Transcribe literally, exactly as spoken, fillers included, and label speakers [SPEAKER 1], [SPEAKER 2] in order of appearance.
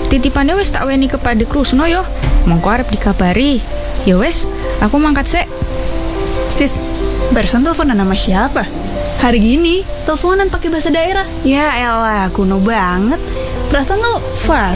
[SPEAKER 1] Titipane wis tak weni kepada Krusno yo. Mongko arep dikabari. Ya wes, aku mangkat sek.
[SPEAKER 2] Sis, barusan teleponan sama siapa? Hari gini, teleponan pakai bahasa daerah. Ya elah, kuno banget. Perasaan lo fast.